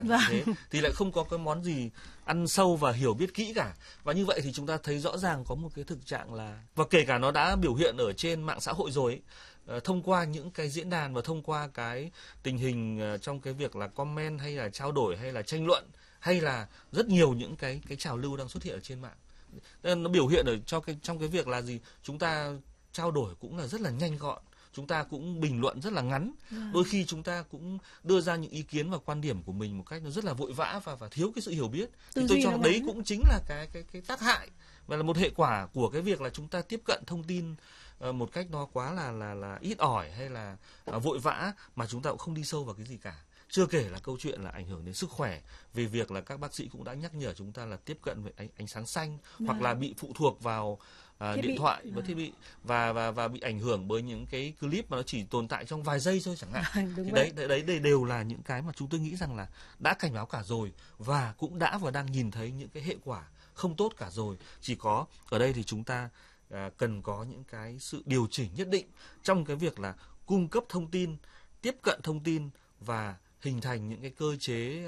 thế thì lại không có cái món gì ăn sâu và hiểu biết kỹ cả. Và như vậy thì chúng ta thấy rõ ràng có một cái thực trạng là, và kể cả nó đã biểu hiện ở trên mạng xã hội rồi ấy, thông qua những cái diễn đàn và thông qua cái tình hình trong cái việc là comment hay là trao đổi hay là tranh luận hay là rất nhiều những cái trào lưu đang xuất hiện ở trên mạng. Nó biểu hiện ở trong cái việc là gì? Chúng ta trao đổi cũng là rất là nhanh gọn, chúng ta cũng bình luận rất là ngắn, đôi khi chúng ta cũng đưa ra những ý kiến và quan điểm của mình một cách nó rất là vội vã và thiếu cái sự hiểu biết. Thì tôi cho đấy cũng chính là cái tác hại và là một hệ quả của cái việc là chúng ta tiếp cận thông tin một cách nó quá là ít ỏi hay là vội vã mà chúng ta cũng không đi sâu vào cái gì cả. Chưa kể là câu chuyện là ảnh hưởng đến sức khỏe, về việc là các bác sĩ cũng đã nhắc nhở chúng ta là tiếp cận với ánh sáng xanh hoặc là bị phụ thuộc vào điện thoại và thiết bị và bị ảnh hưởng bởi những cái clip mà nó chỉ tồn tại trong vài giây thôi chẳng hạn. Thì đấy đều là những cái mà chúng tôi nghĩ rằng là đã cảnh báo cả rồi và cũng đã và đang nhìn thấy những cái hệ quả không tốt cả rồi. Chỉ có ở đây thì chúng ta cần có những cái sự điều chỉnh nhất định trong cái việc là cung cấp thông tin, tiếp cận thông tin và hình thành những cái cơ chế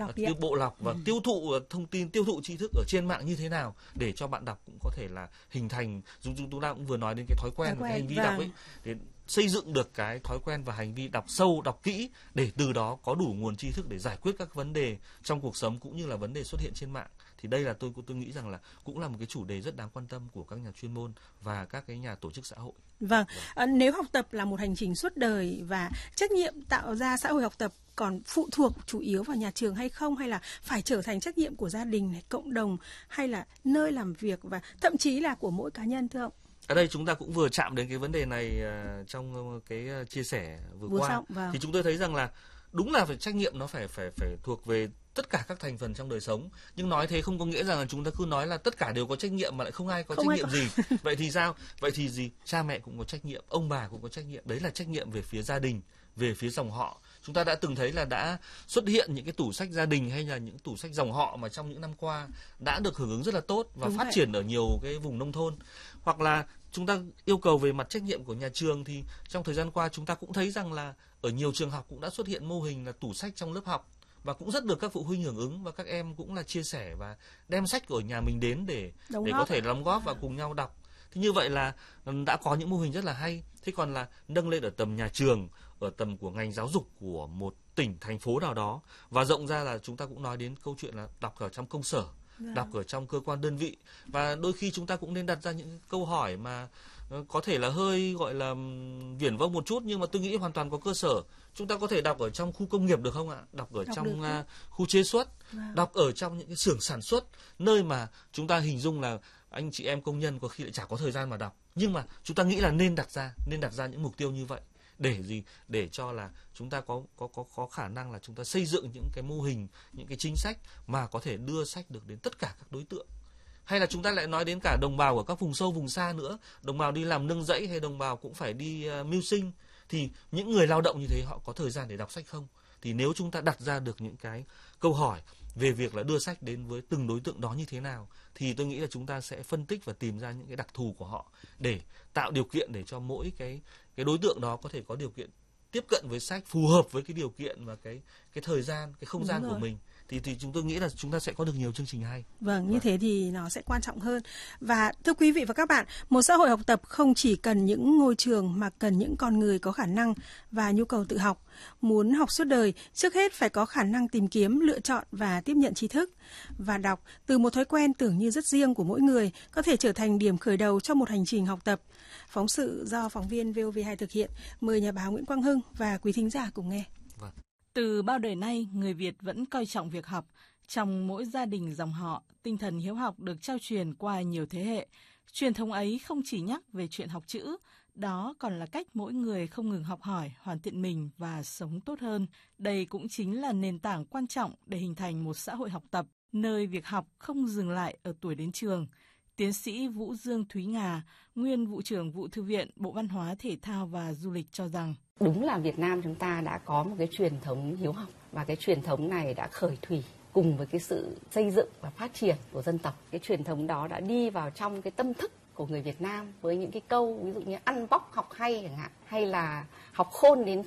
bộ lọc và tiêu thụ thông tin, tiêu thụ tri thức ở trên mạng như thế nào để cho bạn đọc cũng có thể là hình thành, chúng ta cũng vừa nói đến cái thói quen và cái hành vi đọc ấy, để xây dựng được cái thói quen và hành vi đọc sâu, đọc kỹ để từ đó có đủ nguồn tri thức để giải quyết các vấn đề trong cuộc sống cũng như là vấn đề xuất hiện trên mạng. Thì đây là tôi nghĩ rằng là cũng là một cái chủ đề rất đáng quan tâm của các nhà chuyên môn và các cái nhà tổ chức xã hội. Vâng, nếu học tập là một hành trình suốt đời và trách nhiệm tạo ra xã hội học tập còn phụ thuộc chủ yếu vào nhà trường hay không, hay là phải trở thành trách nhiệm của gia đình này, cộng đồng hay là nơi làm việc và thậm chí là của mỗi cá nhân, thưa ông? Ở đây chúng ta cũng vừa chạm đến cái vấn đề này trong cái chia sẻ vừa qua. Thì chúng tôi thấy rằng là đúng là phải trách nhiệm nó phải thuộc về tất cả các thành phần trong đời sống, nhưng nói thế không có nghĩa rằng là chúng ta cứ nói là tất cả đều có trách nhiệm mà lại không ai có trách nhiệm gì. Vậy thì sao? Vậy thì gì? Cha mẹ cũng có trách nhiệm, ông bà cũng có trách nhiệm. Đấy là trách nhiệm về phía gia đình, về phía dòng họ. Chúng ta đã từng thấy là đã xuất hiện những cái tủ sách gia đình hay là những tủ sách dòng họ mà trong những năm qua đã được hưởng ứng rất là tốt và phát triển ở nhiều cái vùng nông thôn. Hoặc là chúng ta yêu cầu về mặt trách nhiệm của nhà trường thì trong thời gian qua chúng ta cũng thấy rằng là ở nhiều trường học cũng đã xuất hiện mô hình là tủ sách trong lớp học và cũng rất được các phụ huynh hưởng ứng và các em cũng là chia sẻ và đem sách của nhà mình đến để có thể đóng góp và cùng nhau đọc. Thì như vậy là đã có những mô hình rất là hay. Thế còn là nâng lên ở tầm nhà trường, ở tầm của ngành giáo dục của một tỉnh, thành phố nào đó, và rộng ra là chúng ta cũng nói đến câu chuyện là đọc ở trong công sở, đọc ở trong cơ quan đơn vị. Và đôi khi chúng ta cũng nên đặt ra những câu hỏi mà có thể là hơi gọi là viển vông một chút, nhưng mà tôi nghĩ hoàn toàn có cơ sở. Chúng ta có thể đọc ở trong khu công nghiệp được không ạ? Đọc ở trong khu chế xuất, đọc ở trong những cái xưởng sản xuất, nơi mà chúng ta hình dung là anh chị em công nhân có khi lại chả có thời gian mà đọc. Nhưng mà chúng ta nghĩ là nên đặt ra những mục tiêu như vậy. Để gì? Để cho là chúng ta có khả năng là chúng ta xây dựng những cái mô hình, những cái chính sách mà có thể đưa sách được đến tất cả các đối tượng. Hay là chúng ta lại nói đến cả đồng bào ở các vùng sâu vùng xa nữa, đồng bào đi làm nương rẫy hay đồng bào cũng phải đi mưu sinh, thì những người lao động như thế họ có thời gian để đọc sách không? Thì nếu chúng ta đặt ra được những cái câu hỏi về việc là đưa sách đến với từng đối tượng đó như thế nào, thì tôi nghĩ là chúng ta sẽ phân tích và tìm ra những cái đặc thù của họ để tạo điều kiện để cho mỗi cái đối tượng đó có thể có điều kiện tiếp cận với sách phù hợp với cái điều kiện và cái thời gian, cái không gian của mình. Thì chúng tôi nghĩ là chúng ta sẽ có được nhiều chương trình hay. Vâng, như thế thì nó sẽ quan trọng hơn. Và thưa quý vị và các bạn, một xã hội học tập không chỉ cần những ngôi trường mà cần những con người có khả năng và nhu cầu tự học. Muốn học suốt đời, trước hết phải có khả năng tìm kiếm, lựa chọn và tiếp nhận tri thức. Và đọc từ một thói quen tưởng như rất riêng của mỗi người có thể trở thành điểm khởi đầu cho một hành trình học tập. Phóng sự do phóng viên VOV2 thực hiện. Mời nhà báo Nguyễn Quang Hưng và quý thính giả cùng nghe. Vâng. Từ bao đời nay, người Việt vẫn coi trọng việc học. Trong mỗi gia đình dòng họ, tinh thần hiếu học được trao truyền qua nhiều thế hệ. Truyền thống ấy không chỉ nhắc về chuyện học chữ, đó còn là cách mỗi người không ngừng học hỏi, hoàn thiện mình và sống tốt hơn. Đây cũng chính là nền tảng quan trọng để hình thành một xã hội học tập, nơi việc học không dừng lại ở tuổi đến trường. Tiến sĩ Vũ Dương Thúy Ngà, nguyên vụ trưởng vụ thư viện Bộ Văn hóa, Thể thao và Du lịch cho rằng đúng là Việt Nam chúng ta đã có một cái truyền thống hiếu học và cái truyền thống này đã khởi thủy cùng với cái sự xây dựng và phát triển của dân tộc. Cái truyền thống đó đã đi vào trong cái tâm thức của người Việt Nam với những cái câu ví dụ như ăn bóc học hay chẳng hạn, hay là học khôn đến chết,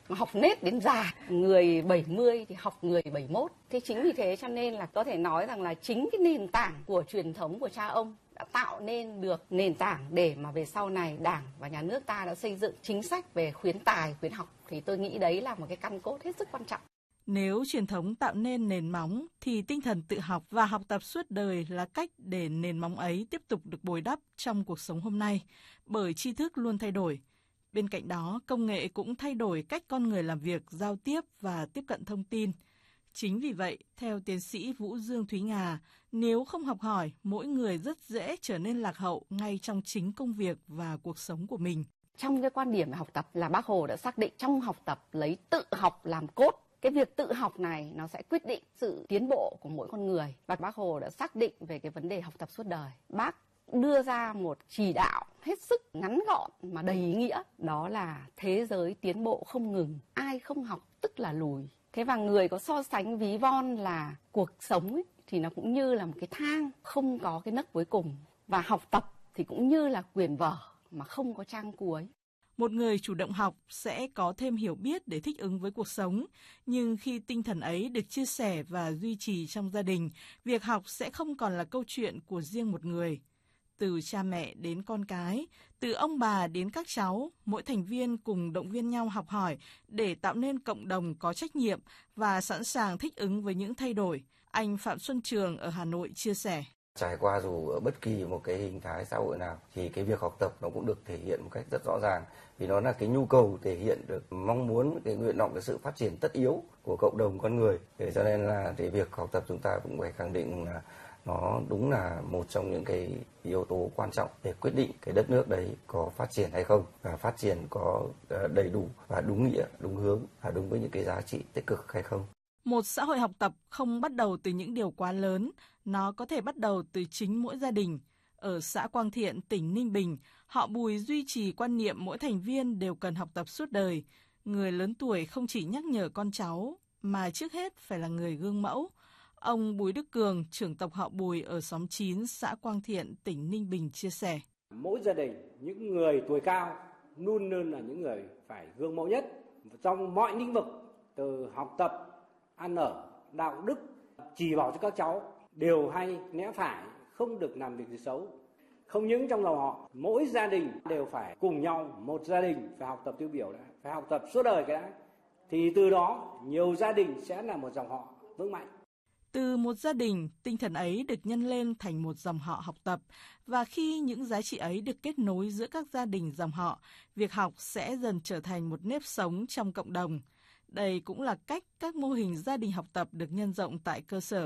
mà học nết đến già, người 70 thì học người 71. Thế chính vì thế cho nên là có thể nói rằng là chính cái nền tảng của truyền thống của cha ông đã tạo nên được nền tảng để mà về sau này Đảng và Nhà nước ta đã xây dựng chính sách về khuyến tài, khuyến học. Thì tôi nghĩ đấy là một cái căn cốt hết sức quan trọng. Nếu truyền thống tạo nên nền móng, thì tinh thần tự học và học tập suốt đời là cách để nền móng ấy tiếp tục được bồi đắp trong cuộc sống hôm nay, bởi tri thức luôn thay đổi. Bên cạnh đó, công nghệ cũng thay đổi cách con người làm việc, giao tiếp và tiếp cận thông tin. Chính vì vậy, theo tiến sĩ Vũ Dương Thúy Nga, nếu không học hỏi, mỗi người rất dễ trở nên lạc hậu ngay trong chính công việc và cuộc sống của mình. Trong cái quan điểm về học tập là Bác Hồ đã xác định trong học tập lấy tự học làm cốt. Cái việc tự học này nó sẽ quyết định sự tiến bộ của mỗi con người. Và Bác Hồ đã xác định về cái vấn đề học tập suốt đời. Bác đưa ra một chỉ đạo hết sức ngắn gọn mà đầy ý nghĩa. Đó là thế giới tiến bộ không ngừng, ai không học tức là lùi. Thế và người có so sánh ví von là cuộc sống ấy, thì nó cũng như là một cái thang không có cái nấc cuối cùng. Và học tập thì cũng như là quyển vở mà không có trang cuối. Một người chủ động học sẽ có thêm hiểu biết để thích ứng với cuộc sống, nhưng khi tinh thần ấy được chia sẻ và duy trì trong gia đình, việc học sẽ không còn là câu chuyện của riêng một người. Từ cha mẹ đến con cái, từ ông bà đến các cháu, mỗi thành viên cùng động viên nhau học hỏi để tạo nên cộng đồng có trách nhiệm và sẵn sàng thích ứng với những thay đổi. Anh Phạm Xuân Trường ở Hà Nội chia sẻ. Trải qua dù ở bất kỳ một cái hình thái xã hội nào thì cái việc học tập nó cũng được thể hiện một cách rất rõ ràng, vì nó là cái nhu cầu thể hiện được mong muốn, cái nguyện vọng, cái sự phát triển tất yếu của cộng đồng con người. Thế cho nên là cái việc học tập chúng ta cũng phải khẳng định là nó đúng là một trong những cái yếu tố quan trọng để quyết định cái đất nước đấy có phát triển hay không, và phát triển có đầy đủ và đúng nghĩa, đúng hướng và đúng với những cái giá trị tích cực hay không. Một xã hội học tập không bắt đầu từ những điều quá lớn, nó có thể bắt đầu từ chính mỗi gia đình. Ở xã Quang Thiện, tỉnh Ninh Bình, họ Bùi duy trì quan niệm mỗi thành viên đều cần học tập suốt đời. Người lớn tuổi không chỉ nhắc nhở con cháu, mà trước hết phải là người gương mẫu. Ông Bùi Đức Cường, trưởng tộc họ Bùi ở xóm 9, xã Quang Thiện, tỉnh Ninh Bình chia sẻ. Mỗi gia đình, những người tuổi cao luôn luôn là những người phải gương mẫu nhất trong mọi lĩnh vực, từ học tập, ăn ở, đạo đức, chỉ bảo cho các cháu điều hay, lẽ phải, không được làm việc gì xấu. Không những trong lòng họ, mỗi gia đình đều phải cùng nhau, một gia đình phải học tập tiêu biểu đã, phải học tập suốt đời cái đã. Thì từ đó nhiều gia đình sẽ là một dòng họ vững mạnh. Từ một gia đình, tinh thần ấy được nhân lên thành một dòng họ học tập, và khi những giá trị ấy được kết nối giữa các gia đình dòng họ, việc học sẽ dần trở thành một nếp sống trong cộng đồng. Đây cũng là cách các mô hình gia đình học tập được nhân rộng tại cơ sở.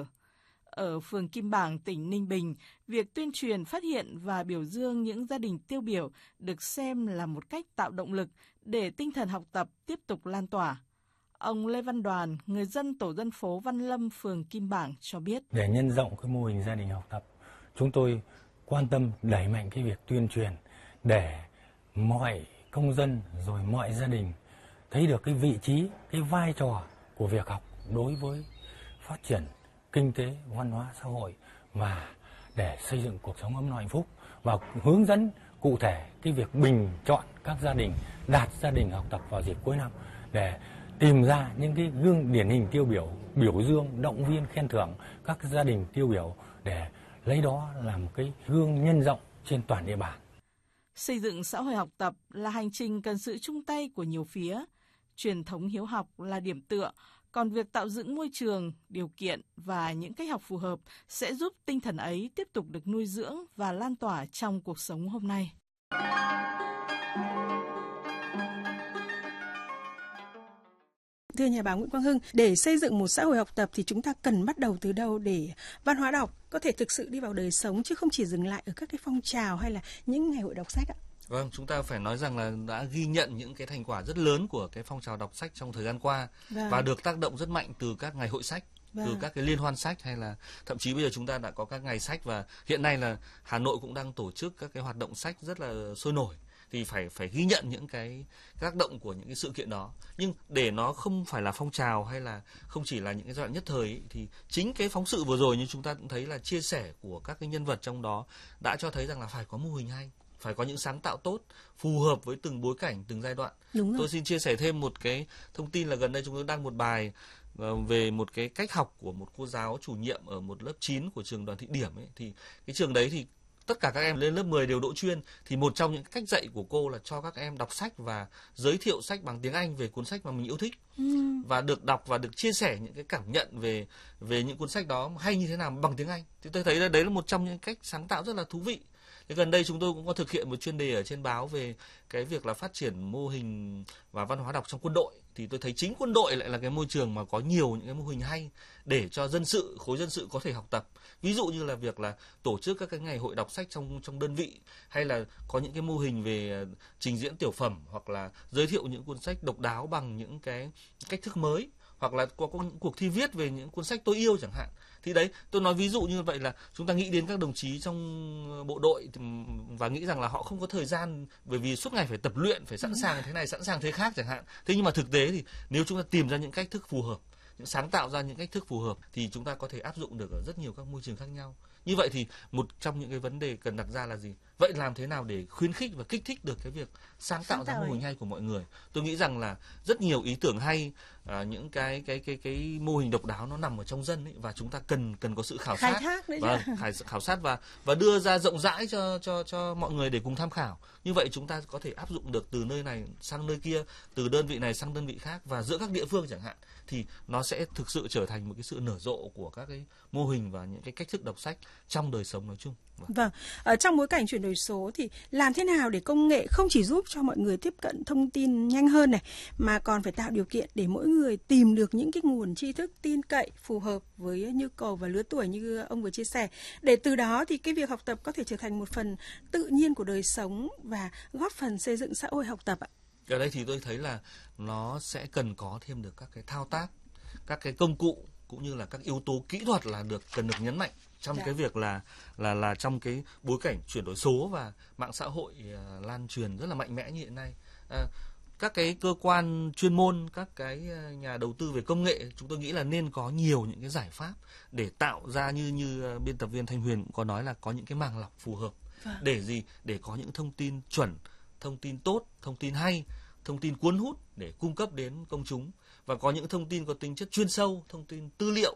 Ở phường Kim Bảng, tỉnh Ninh Bình, việc tuyên truyền, phát hiện và biểu dương những gia đình tiêu biểu được xem là một cách tạo động lực để tinh thần học tập tiếp tục lan tỏa. Ông Lê Văn Đoàn, người dân tổ dân phố Văn Lâm, phường Kim Bảng cho biết. Để nhân rộng cái mô hình gia đình học tập, chúng tôi quan tâm đẩy mạnh cái việc tuyên truyền để mọi công dân rồi mọi gia đình thấy được cái vị trí, cái vai trò của việc học đối với phát triển kinh tế, văn hóa, xã hội và để xây dựng cuộc sống ấm no hạnh phúc, và hướng dẫn cụ thể cái việc bình chọn các gia đình đạt gia đình học tập vào dịp cuối năm để tìm ra những cái gương điển hình tiêu biểu, biểu dương, động viên, khen thưởng các gia đình tiêu biểu để lấy đó làm một cái gương nhân rộng trên toàn địa bàn. Xây dựng xã hội học tập là hành trình cần sự chung tay của nhiều phía. Truyền thống hiếu học là điểm tựa, còn việc tạo dựng môi trường, điều kiện và những cách học phù hợp sẽ giúp tinh thần ấy tiếp tục được nuôi dưỡng và lan tỏa trong cuộc sống hôm nay. Thưa nhà báo Nguyễn Quang Hưng, để xây dựng một xã hội học tập thì chúng ta cần bắt đầu từ đâu để văn hóa đọc có thể thực sự đi vào đời sống, chứ không chỉ dừng lại ở các cái phong trào hay là những ngày hội đọc sách ạ? Vâng, chúng ta phải nói rằng là đã ghi nhận những cái thành quả rất lớn của cái phong trào đọc sách trong thời gian qua, và được tác động rất mạnh từ các ngày hội sách, từ các cái liên hoan sách, hay là thậm chí bây giờ chúng ta đã có các ngày sách, và hiện nay là Hà Nội cũng đang tổ chức các cái hoạt động sách rất là sôi nổi. Thì phải ghi nhận những cái tác động của những cái sự kiện đó. Nhưng để nó không phải là phong trào hay là không chỉ là những cái giai đoạn nhất thời ấy, thì chính cái phóng sự vừa rồi như chúng ta cũng thấy là chia sẻ của các cái nhân vật trong đó đã cho thấy rằng là phải có mô hình hay, phải có những sáng tạo tốt, phù hợp với từng bối cảnh, từng giai đoạn. Tôi xin chia sẻ thêm một cái thông tin là gần đây chúng tôi đăng một bài về một cái cách học của một cô giáo chủ nhiệm ở một lớp 9 của trường Đoàn Thị Điểm ấy. Thì cái trường đấy thì tất cả các em lên lớp 10 đều đỗ chuyên, thì một trong những cách dạy của cô là cho các em đọc sách và giới thiệu sách bằng tiếng Anh về cuốn sách mà mình yêu thích, và được đọc và được chia sẻ những cái cảm nhận về những cuốn sách đó hay như thế nào bằng tiếng Anh. Thì tôi thấy là đấy là một trong những cách sáng tạo rất là thú vị. Thì gần đây chúng tôi cũng có thực hiện một chuyên đề ở trên báo về cái việc là phát triển mô hình và văn hóa đọc trong quân đội. Thì tôi thấy chính quân đội lại là cái môi trường mà có nhiều những cái mô hình hay để cho dân sự, khối dân sự có thể học tập. Ví dụ như là việc là tổ chức các cái ngày hội đọc sách trong đơn vị, hay là có những cái mô hình về trình diễn tiểu phẩm, hoặc là giới thiệu những cuốn sách độc đáo bằng những cái cách thức mới, hoặc là có những cuộc thi viết về những cuốn sách tôi yêu chẳng hạn. Thì đấy, tôi nói ví dụ như vậy là chúng ta nghĩ đến các đồng chí trong bộ đội và nghĩ rằng là họ không có thời gian bởi vì suốt ngày phải tập luyện, phải sẵn sàng thế này, sẵn sàng thế khác chẳng hạn. Thế nhưng mà thực tế thì nếu chúng ta tìm ra những cách thức phù hợp, những sáng tạo ra những cách thức phù hợp thì chúng ta có thể áp dụng được ở rất nhiều các môi trường khác nhau. Như vậy thì một trong những cái vấn đề cần đặt ra là gì? Vậy làm thế nào để khuyến khích và kích thích được cái việc sáng tạo ra mô hình hay của mọi người? Tôi nghĩ rằng là rất nhiều ý tưởng hay, những cái mô hình độc đáo nó nằm ở trong dân ấy, và chúng ta cần có sự khảo sát và khảo sát và đưa ra rộng rãi cho mọi người để cùng tham khảo. Như vậy chúng ta có thể áp dụng được từ nơi này sang nơi kia, từ đơn vị này sang đơn vị khác và giữa các địa phương chẳng hạn, thì nó sẽ thực sự trở thành một cái sự nở rộ của các cái mô hình và những cái cách thức đọc sách trong đời sống nói chung. Vâng, ở trong bối cảnh chuyển đổi số thì làm thế nào để công nghệ không chỉ giúp cho mọi người tiếp cận thông tin nhanh hơn này, mà còn phải tạo điều kiện để mỗi người tìm được những cái nguồn tri thức tin cậy phù hợp với nhu cầu và lứa tuổi như ông vừa chia sẻ, để từ đó thì cái việc học tập có thể trở thành một phần tự nhiên của đời sống và góp phần xây dựng xã hội học tập ạ? Ở đây thì tôi thấy là nó sẽ cần có thêm được các cái thao tác, các cái công cụ cũng như là các yếu tố kỹ thuật là cần được nhấn mạnh trong cái việc là trong cái bối cảnh chuyển đổi số và mạng xã hội lan truyền rất là mạnh mẽ như hiện nay. Các cái cơ quan chuyên môn, các cái nhà đầu tư về công nghệ, chúng tôi nghĩ là nên có nhiều những cái giải pháp để tạo ra như biên tập viên Thanh Huyền cũng có nói là có những cái màng lọc phù hợp. Để gì? Để có những thông tin chuẩn, thông tin tốt, thông tin hay, thông tin cuốn hút để cung cấp đến công chúng, và có những thông tin có tính chất chuyên sâu, thông tin tư liệu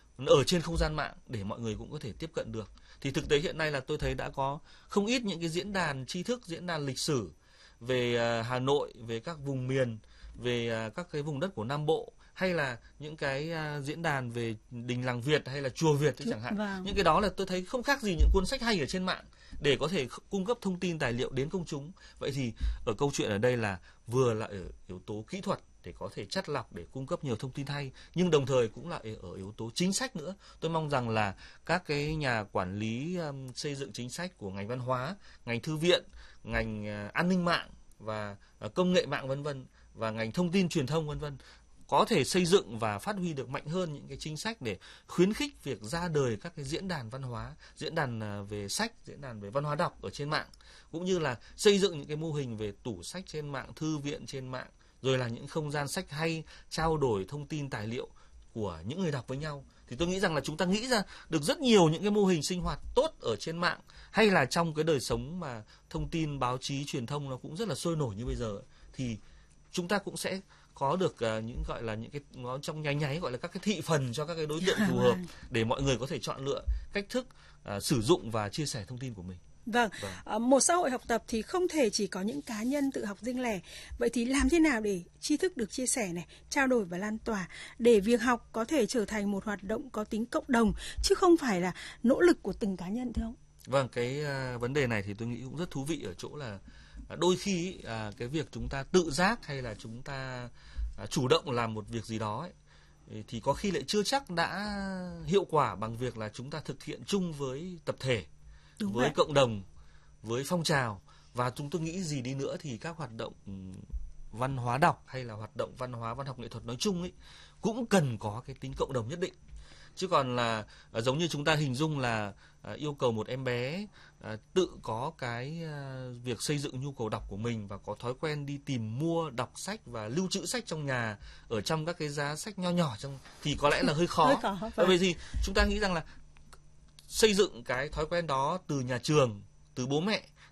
ở trên không gian mạng để mọi người cũng có thể tiếp cận được. Thì thực tế hiện nay là tôi thấy đã có không ít những cái diễn đàn tri thức, diễn đàn lịch sử về Hà Nội, về các vùng miền, về các cái vùng đất của Nam Bộ, hay là những cái diễn đàn về đình làng Việt hay là chùa Việt chẳng hạn. Những cái đó là tôi thấy không khác gì những cuốn sách hay ở trên mạng để có thể cung cấp thông tin tài liệu đến công chúng. Vậy thì ở câu chuyện ở đây là vừa là ở yếu tố kỹ thuật để có thể chắt lọc để cung cấp nhiều thông tin hay, nhưng đồng thời cũng là ở yếu tố chính sách nữa. Tôi mong rằng là các cái nhà quản lý xây dựng chính sách của ngành văn hóa, ngành thư viện, ngành an ninh mạng và công nghệ mạng vân vân, và ngành thông tin truyền thông vân vân có thể xây dựng và phát huy được mạnh hơn những cái chính sách để khuyến khích việc ra đời các cái diễn đàn văn hóa, diễn đàn về sách, diễn đàn về văn hóa đọc ở trên mạng, cũng như là xây dựng những cái mô hình về tủ sách trên mạng, thư viện trên mạng, rồi là những không gian sách hay, trao đổi thông tin tài liệu của những người đọc với nhau. Thì tôi nghĩ rằng là chúng ta nghĩ ra được rất nhiều những cái mô hình sinh hoạt tốt ở trên mạng, hay là trong cái đời sống mà thông tin báo chí truyền thông nó cũng rất là sôi nổi như bây giờ, thì chúng ta cũng sẽ có được những gọi là những cái nó trong nháy gọi là các cái thị phần cho các cái đối tượng phù hợp để mọi người có thể chọn lựa cách thức sử dụng và chia sẻ thông tin của mình. Vâng. Một xã hội học tập thì không thể chỉ có những cá nhân tự học riêng lẻ. Vậy thì làm thế nào để tri thức được chia sẻ này, trao đổi và lan tỏa, để việc học có thể trở thành một hoạt động có tính cộng đồng chứ không phải là nỗ lực của từng cá nhân, thưa ông? Vâng, cái vấn đề này thì tôi nghĩ cũng rất thú vị ở chỗ là đôi khi cái việc chúng ta tự giác hay là chúng ta chủ động làm một việc gì đó ấy, thì có khi lại chưa chắc đã hiệu quả bằng việc là chúng ta thực hiện chung với tập thể, với cộng đồng, với phong trào. Và chúng tôi nghĩ gì đi nữa thì các hoạt động văn hóa đọc hay là hoạt động văn hóa, văn học nghệ thuật nói chung ấy cũng cần có cái tính cộng đồng nhất định. Chứ còn là giống như chúng ta hình dung là yêu cầu một em bé tự có cái việc xây dựng nhu cầu đọc của mình và có thói quen đi tìm mua đọc sách và lưu trữ sách trong nhà ở trong các cái giá sách nho nhỏ trong, thì có lẽ là hơi khó. Bởi vì gì? Chúng ta nghĩ rằng là xây dựng cái thói quen đó từ nhà trường, từ bố mẹ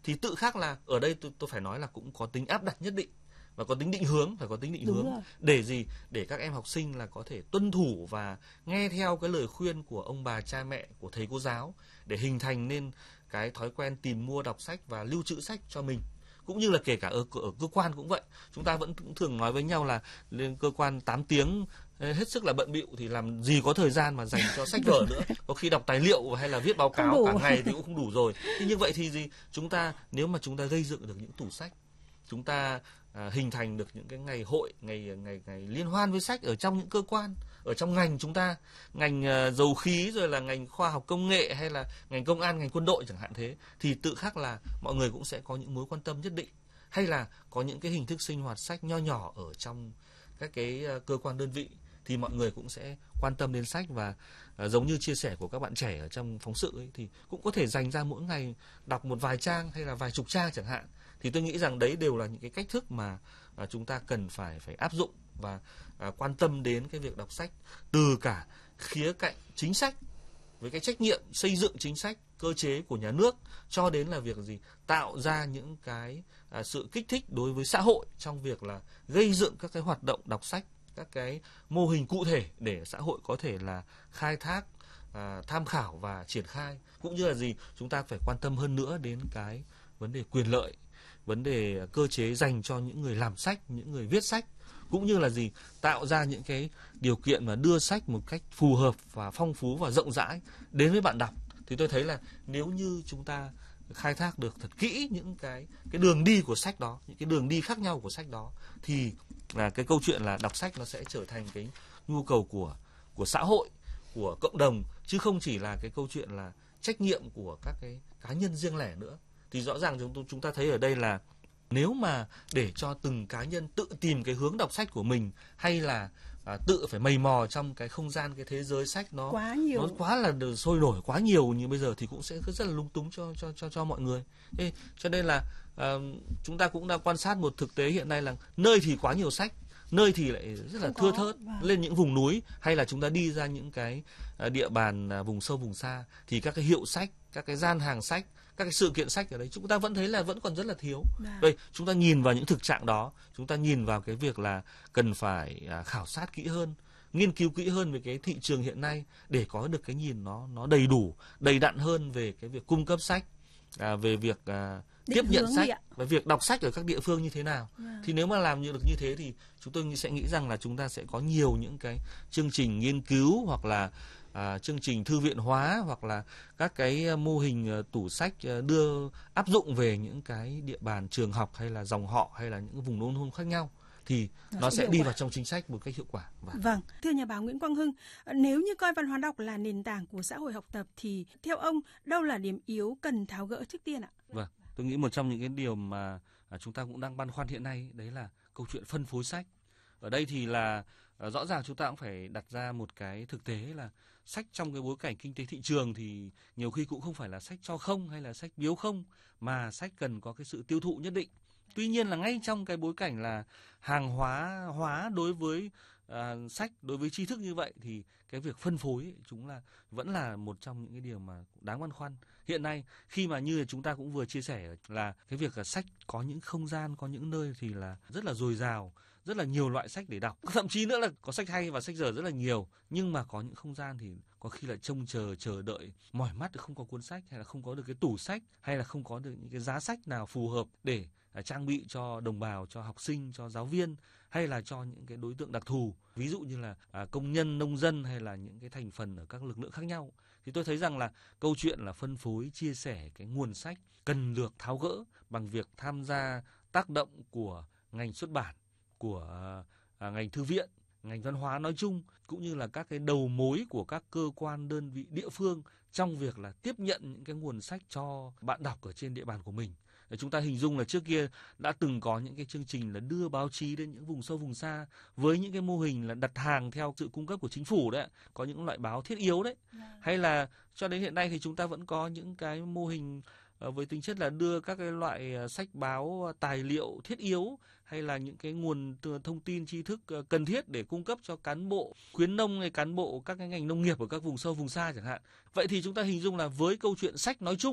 thì tự khắc là ở đây tôi phải nói là cũng có tính áp đặt nhất định và có tính định hướng, phải có tính định hướng để gì? Để các em học sinh là có thể tuân thủ và nghe theo cái lời khuyên của ông bà cha mẹ, của thầy cô giáo để hình thành nên cái thói quen tìm mua đọc sách và lưu trữ sách cho mình. Cũng như là kể cả ở cơ quan cũng vậy. Chúng ta vẫn thường nói với nhau là lên cơ quan 8 tiếng hết sức là bận bịu thì làm gì có thời gian mà dành cho sách vở nữa. Có khi đọc tài liệu hay là viết báo cáo cả ngày thì cũng không đủ rồi. Thì như vậy thì gì? Nếu mà chúng ta gây dựng được những tủ sách, chúng ta hình thành được những cái ngày hội, ngày liên hoan với sách ở trong những cơ quan, ở trong ngành chúng ta, ngành dầu khí rồi là ngành khoa học công nghệ hay là ngành công an, ngành quân đội chẳng hạn thế, thì tự khắc là mọi người cũng sẽ có những mối quan tâm nhất định, hay là có những cái hình thức sinh hoạt sách nho nhỏ ở trong các cái cơ quan đơn vị thì mọi người cũng sẽ quan tâm đến sách. Và giống như chia sẻ của các bạn trẻ ở trong phóng sự ấy, thì cũng có thể dành ra mỗi ngày đọc một vài trang hay là vài chục trang chẳng hạn. Thì tôi nghĩ rằng đấy đều là những cái cách thức mà chúng ta cần phải áp dụng và quan tâm đến cái việc đọc sách từ cả khía cạnh chính sách với cái trách nhiệm xây dựng chính sách, cơ chế của nhà nước, cho đến là việc gì? Tạo ra những cái sự kích thích đối với xã hội trong việc là gây dựng các cái hoạt động đọc sách, các cái mô hình cụ thể để xã hội có thể là khai thác, tham khảo và triển khai. Cũng như là gì? Chúng ta phải quan tâm hơn nữa đến cái vấn đề quyền lợi, vấn đề cơ chế dành cho những người làm sách, những người viết sách, cũng như là gì? Tạo ra những cái điều kiện mà đưa sách một cách phù hợp và phong phú và rộng rãi đến với bạn đọc. Thì tôi thấy là nếu như chúng ta khai thác được thật kỹ những cái đường đi của sách đó, những cái đường đi khác nhau của sách đó, thì là cái câu chuyện là đọc sách nó sẽ trở thành cái nhu cầu của xã hội, của cộng đồng, chứ không chỉ là cái câu chuyện là trách nhiệm của các cái cá nhân riêng lẻ nữa. Thì rõ ràng chúng ta thấy ở đây là nếu mà để cho từng cá nhân tự tìm cái hướng đọc sách của mình, hay là tự phải mày mò trong cái không gian, cái thế giới sách nó quá là sôi nổi, quá nhiều như bây giờ, thì cũng sẽ rất là lung túng cho mọi người. Thế cho nên là chúng ta cũng đã quan sát một thực tế hiện nay là nơi thì quá nhiều sách, nơi thì lại rất là thưa thớt. Lên những vùng núi hay là chúng ta đi ra những cái địa bàn vùng sâu vùng xa thì các cái hiệu sách, các cái gian hàng sách, các cái sự kiện sách ở đấy chúng ta vẫn thấy là vẫn còn rất là thiếu. Vậy chúng ta nhìn vào những thực trạng đó, chúng ta nhìn vào cái việc là cần phải khảo sát kỹ hơn, nghiên cứu kỹ hơn về cái thị trường hiện nay để có được cái nhìn nó đầy đủ, đầy đặn hơn về cái việc cung cấp sách, về việc tiếp nhận sách và việc đọc sách ở các địa phương như thế nào. Thì nếu mà làm được như thế thì chúng tôi sẽ nghĩ rằng là chúng ta sẽ có nhiều những cái chương trình nghiên cứu, hoặc là chương trình thư viện hóa, hoặc là các cái mô hình tủ sách đưa áp dụng về những cái địa bàn trường học hay là dòng họ hay là những vùng nông thôn khác nhau, thì nó sẽ đi vào trong chính sách một cách hiệu quả. Vâng, thưa nhà báo Nguyễn Quang Hưng, nếu như coi văn hóa đọc là nền tảng của xã hội học tập thì theo ông đâu là điểm yếu cần tháo gỡ trước tiên ạ? Vâng, tôi nghĩ một trong những cái điều mà chúng ta cũng đang băn khoăn hiện nay đấy là câu chuyện phân phối sách. Ở đây thì là rõ ràng chúng ta cũng phải đặt ra một cái thực tế là sách trong cái bối cảnh kinh tế thị trường thì nhiều khi cũng không phải là sách cho không hay là sách biếu không, mà sách cần có cái sự tiêu thụ nhất định. Tuy nhiên là ngay trong cái bối cảnh là hàng hóa đối với sách, đối với tri thức như vậy, thì cái việc phân phối ấy, vẫn là một trong những cái điều mà đáng băn khoăn. Hiện nay khi mà như chúng ta cũng vừa chia sẻ là cái việc là sách có những không gian, có những nơi thì là rất là dồi dào, rất là nhiều loại sách để đọc, thậm chí nữa là có sách hay và sách dở rất là nhiều, nhưng mà có những không gian thì có khi là trông chờ đợi mỏi mắt không có cuốn sách, hay là không có được cái tủ sách, hay là không có được những cái giá sách nào phù hợp để trang bị cho đồng bào, cho học sinh, cho giáo viên, hay là cho những cái đối tượng đặc thù, ví dụ như là công nhân, nông dân, hay là những cái thành phần ở các lực lượng khác nhau. Thì tôi thấy rằng là câu chuyện là phân phối, chia sẻ cái nguồn sách cần được tháo gỡ bằng việc tham gia tác động của ngành xuất bản, của ngành thư viện, ngành văn hóa nói chung, cũng như là các cái đầu mối của các cơ quan đơn vị địa phương trong việc là tiếp nhận những cái nguồn sách cho bạn đọc ở trên địa bàn của mình. Chúng ta hình dung là trước kia đã từng có những cái chương trình là đưa báo chí đến những vùng sâu vùng xa với những cái mô hình là đặt hàng theo sự cung cấp của chính phủ đấy, có những loại báo thiết yếu đấy. Hay là cho đến hiện nay thì chúng ta vẫn có những cái mô hình với tính chất là đưa các cái loại sách báo tài liệu thiết yếu, hay là những cái nguồn thông tin tri thức cần thiết để cung cấp cho cán bộ khuyến nông hay cán bộ các cái ngành nông nghiệp ở các vùng sâu vùng xa chẳng hạn. Vậy thì chúng ta hình dung là với câu chuyện sách nói chung,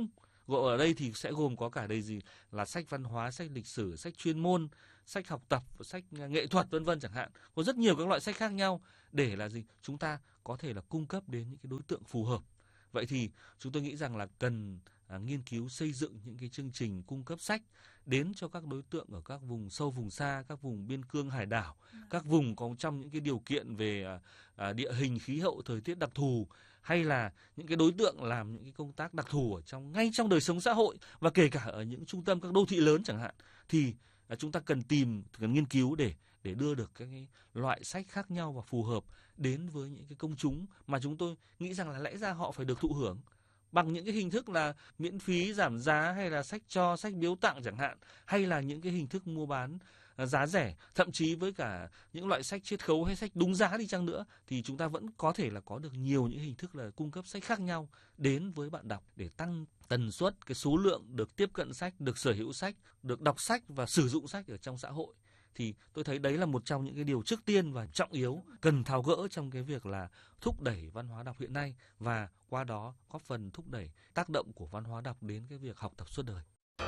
Ở đây thì sẽ gồm có cả đây gì là sách văn hóa, sách lịch sử, sách chuyên môn, sách học tập, sách nghệ thuật vân vân chẳng hạn. Có rất nhiều các loại sách khác nhau để là gì? Chúng ta có thể là cung cấp đến những cái đối tượng phù hợp. Vậy thì chúng tôi nghĩ rằng là cần nghiên cứu xây dựng những cái chương trình cung cấp sách đến cho các đối tượng ở các vùng sâu vùng xa, các vùng biên cương hải đảo, các vùng có trong những cái điều kiện về địa hình, khí hậu, thời tiết đặc thù, hay là những cái đối tượng làm những cái công tác đặc thù ở ngay trong đời sống xã hội, và kể cả ở những trung tâm các đô thị lớn chẳng hạn, thì chúng ta cần nghiên cứu để đưa được các cái loại sách khác nhau và phù hợp đến với những cái công chúng mà chúng tôi nghĩ rằng là lẽ ra họ phải được thụ hưởng bằng những cái hình thức là miễn phí, giảm giá, hay là sách cho, sách biếu tặng chẳng hạn, hay là những cái hình thức mua bán giá rẻ, thậm chí với cả những loại sách chiết khấu hay sách đúng giá đi chăng nữa, thì chúng ta vẫn có thể là có được nhiều những hình thức là cung cấp sách khác nhau đến với bạn đọc để tăng tần suất, cái số lượng được tiếp cận sách, được sở hữu sách, được đọc sách và sử dụng sách ở trong xã hội. Thì tôi thấy đấy là một trong những cái điều trước tiên và trọng yếu cần tháo gỡ trong cái việc là thúc đẩy văn hóa đọc hiện nay, và qua đó góp phần thúc đẩy tác động của văn hóa đọc đến cái việc học tập suốt đời.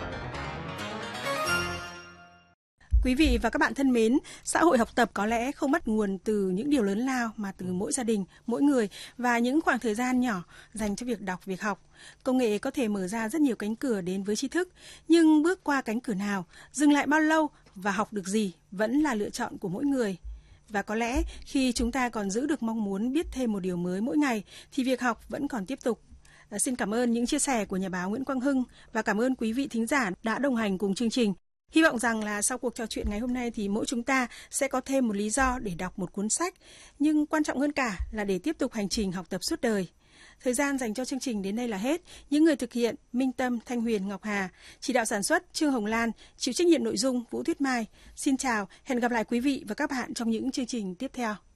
Quý vị và các bạn thân mến, xã hội học tập có lẽ không bắt nguồn từ những điều lớn lao mà từ mỗi gia đình, mỗi người và những khoảng thời gian nhỏ dành cho việc đọc, việc học. Công nghệ có thể mở ra rất nhiều cánh cửa đến với tri thức, nhưng bước qua cánh cửa nào, dừng lại bao lâu và học được gì vẫn là lựa chọn của mỗi người. Và có lẽ khi chúng ta còn giữ được mong muốn biết thêm một điều mới mỗi ngày thì việc học vẫn còn tiếp tục. Xin cảm ơn những chia sẻ của nhà báo Nguyễn Quang Hưng và cảm ơn quý vị thính giả đã đồng hành cùng chương trình. Hy vọng rằng là sau cuộc trò chuyện ngày hôm nay thì mỗi chúng ta sẽ có thêm một lý do để đọc một cuốn sách, nhưng quan trọng hơn cả là để tiếp tục hành trình học tập suốt đời. Thời gian dành cho chương trình đến đây là hết. Những người thực hiện: Minh Tâm, Thanh Huyền, Ngọc Hà. Chỉ đạo sản xuất: Trương Hồng Lan. Chịu trách nhiệm nội dung: Vũ Tuyết Mai. Xin chào, hẹn gặp lại quý vị và các bạn trong những chương trình tiếp theo.